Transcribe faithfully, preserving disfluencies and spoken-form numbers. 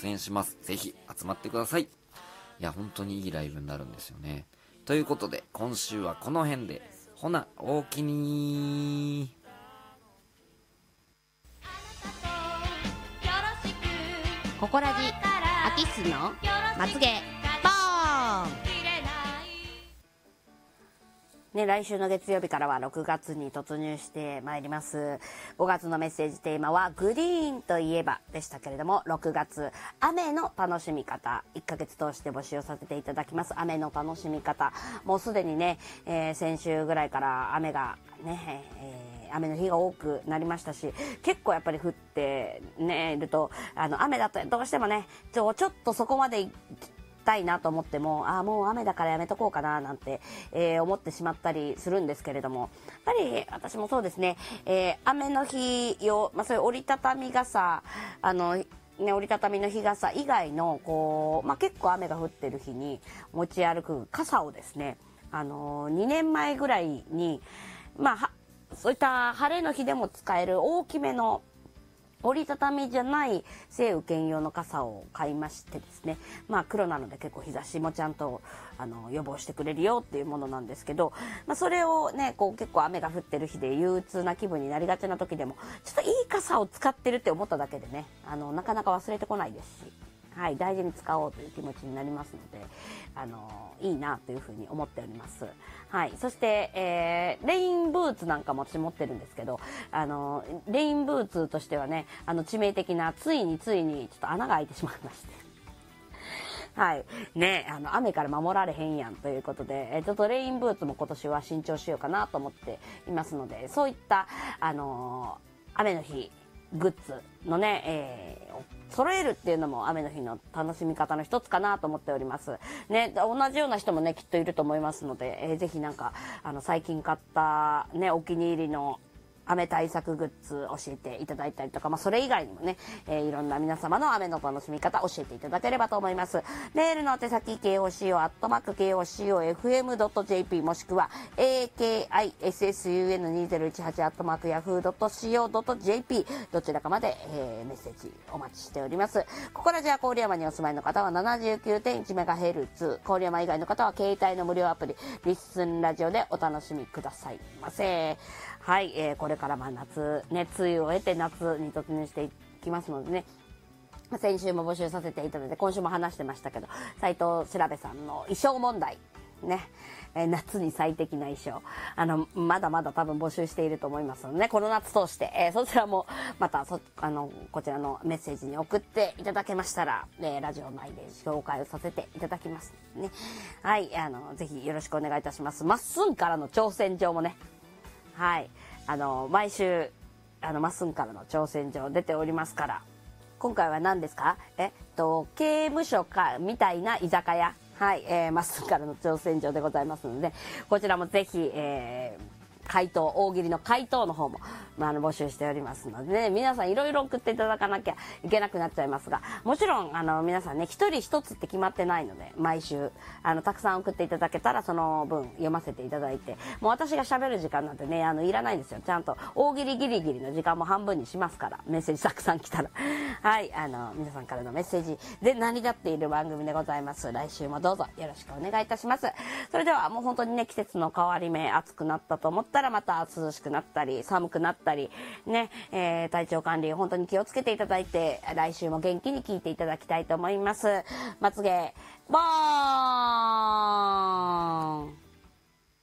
出演します。ぜひ集まってください。いや本当にいいライブになるんですよね。ということで今週はこの辺で、ほなおおきに。 ココラジアキスのまつげポーンね、来週の月曜日からはろくがつに突入してまいります。ごがつのメッセージテーマはグリーンといえばでしたけれども、ろくがつ雨の楽しみ方、いっかげつ通して募集をさせていただきます。雨の楽しみ方、もうすでにね、えー、先週ぐらいから雨がね、えー、雨の日が多くなりましたし、結構やっぱり降ってねいると、あの雨だとどうしてもねちょ、ちょっとそこまでたいなと思っても、ああもう雨だからやめとこうかななんて、えー、思ってしまったりするんですけれども、やっぱり私もそうですね、えー、雨の日用、まあ、そういう折りたたみ傘、あのね、折りたたみの日傘以外のこう、まあ、結構雨が降ってる日に持ち歩く傘をですね、あのー、にねんまえぐらいに、まあ、はそういった晴れの日でも使える大きめの折りたたみじゃない晴雨兼用の傘を買いましてですね、まあ黒なので結構日差しもちゃんとあの予防してくれるよっていうものなんですけど、まあ、それをねこう結構雨が降ってる日で憂鬱な気分になりがちな時でも、ちょっといい傘を使ってるって思っただけでね、あのなかなか忘れてこないですし、はい、大事に使おうという気持ちになりますので、あのいいなというふうに思っております。はい、そして、えー、レインブーツなんかも私持ってるんですけど、あのレインブーツとしてはね、あの致命的なついについにちょっと穴が開いてしまいまして。はいね、あの雨から守られへんやんということで、えちょっとレインブーツも今年は新調しようかなと思っていますので、そういったあの雨の日グッズのね、えー、揃えるっていうのも雨の日の楽しみ方の一つかなと思っておりますね。同じような人もねきっといると思いますので、えー、ぜひなんかあの最近買ったねお気に入りの雨対策グッズ教えていただいたりとか、まあ、それ以外にもね、えー、いろんな皆様の雨の楽しみ方教えていただければと思います。メールの宛先 ケーオーシーオー アットマーク ケーオーシーオーエフエムドットジェーピー もしくは エーケーアイエスエスユーエヌにせんじゅうはち アットマーク ヤフードットシーオードットジェーピー どちらかまで、えー、メッセージお待ちしております。ここらじゃ郡山にお住まいの方は ななじゅうきゅうてんいちメガヘルツ、 郡山以外の方は携帯の無料アプリリッスンラジオでお楽しみくださいませ。はい、えー、これからまあ夏ね、梅雨を経て夏に突入していきますのでね、先週も募集させていただいて、今週も話してましたけど、斉藤調べさんの衣装問題ね、えー、夏に最適な衣装、あのまだまだ多分募集していると思いますのでね、この夏通して、えー、そちらもまたそあのこちらのメッセージに送っていただけましたら、えー、ラジオ内で紹介をさせていただきますね。はい、あのぜひよろしくお願いいたします。まっすんからの挑戦状もね、はい、あの毎週あのまっすんからの挑戦状出ておりますから、今回は何ですか、えっと刑務所かみたいな居酒屋、はい、えー、まっすんからの挑戦状でございますので、こちらもぜひ、えー回答、大喜利の回答の方も、まあ、あの募集しておりますので、ね、皆さんいろいろ送っていただかなきゃいけなくなっちゃいますが、もちろんあの皆さんね一人一つって決まってないので、毎週あのたくさん送っていただけたらその分読ませていただいて、もう私が喋る時間なんてねあのいらないんですよ。ちゃんと大喜利ギリギリの時間も半分にしますから、メッセージたくさん来たらはい、あの皆さんからのメッセージで成り立っている番組でございます。来週もどうぞよろしくお願いいたします。それではもう本当にね季節の変わり目、暑くなったと思ってたらまた涼しくなったり寒くなったりね、えー、体調管理本当に気をつけていただいて、来週も元気に聞いていただきたいと思います。まつげボーン。